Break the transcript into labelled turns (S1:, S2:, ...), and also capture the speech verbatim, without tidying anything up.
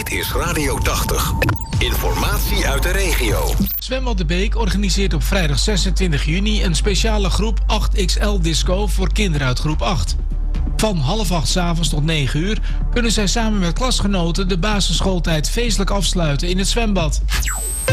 S1: Dit is Radio tachtig. Informatie uit de regio.
S2: Zwembad De Beek organiseert op vrijdag zesentwintig juni een speciale groep acht X L disco voor kinderen uit groep acht. Van half acht 's avonds tot negen uur kunnen zij samen met klasgenoten de basisschooltijd feestelijk afsluiten in het zwembad.